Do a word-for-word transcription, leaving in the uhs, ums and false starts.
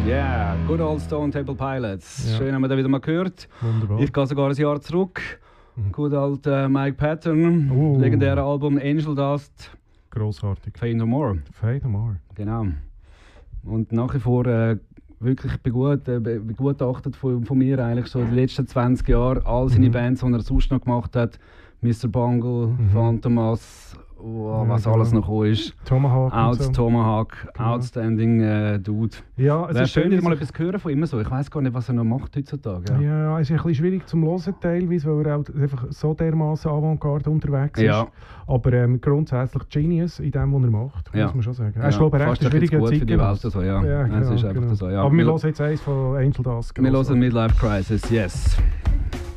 Yeah, good old Stone Temple Pilots. Ja. Schön, haben wir da wieder mal gehört. Wunderbar. Ich gehe sogar ein Jahr zurück. Mhm. Good old äh, Mike Patton. Uh. Legendäre Album Angel Dust. Grossartig. Fade No More. Fade No More. Genau. Und nach wie vor äh, wirklich begut, äh, begutachtet von, von mir eigentlich so die letzten zwanzig Jahre. All seine Mhm. Bands, die er sonst noch gemacht hat. Mister Bungle, Mhm. Phantomas, oh, Ja, was genau. alles noch gekommen ist. Tomahawk und Out so. Tomahawk, Genau. outstanding äh, Dude. Ja, es Wäre ist schön, wieder dass mal ich- etwas hören von ihm so. Ich weiß gar nicht, was er noch macht heutzutage. Ja. Ja, es ist ein bisschen schwierig zum Hören teilweise, weil er auch einfach so dermaßen Avantgarde unterwegs ist. Ja. Aber ähm, grundsätzlich Genius in dem, was er macht, Ja. muss man schon sagen. Er Ja, ist glaube ich fast recht ein bisschen schwieriger zu gut für die Welt. Zeitgenosse. So, ja. Ja, Es genau, ist einfach genau. so, ja. Aber wir Wir- hören jetzt eins von Angel Dust. Wir hören Midlife Crisis, yes.